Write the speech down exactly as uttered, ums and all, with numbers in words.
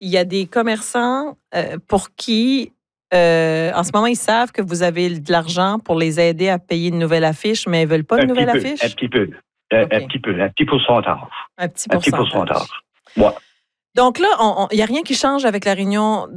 il y a des commerçants euh, pour qui, euh, en ce moment, ils savent que vous avez de l'argent pour les aider à payer une nouvelle affiche, mais ils ne veulent pas de un nouvelle peu, affiche? Un petit peu. Un, okay. un petit peu. Un petit pourcentage. Un petit pourcentage. pourcentage. Un petit pourcentage. Ouais. Donc là, il n'y a rien qui change avec la réunion